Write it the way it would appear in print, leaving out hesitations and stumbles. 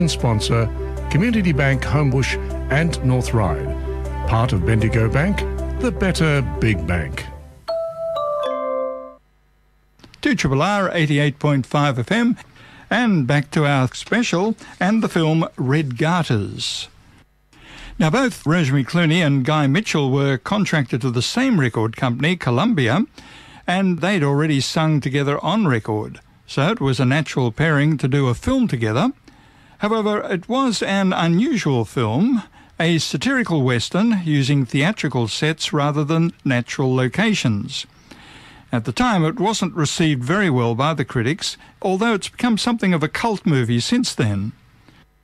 sponsor Community Bank Homebush and North Ryde. Part of Bendigo Bank, the better big bank. 2RRR 88.5 FM, and back to our special and the film Red Garters. Now, both Rosemary Clooney and Guy Mitchell were contracted to the same record company, Columbia, and they'd already sung together on record, so it was a natural pairing to do a film together. However, it was an unusual film, a satirical western using theatrical sets rather than natural locations. At the time, it wasn't received very well by the critics, although it's become something of a cult movie since then.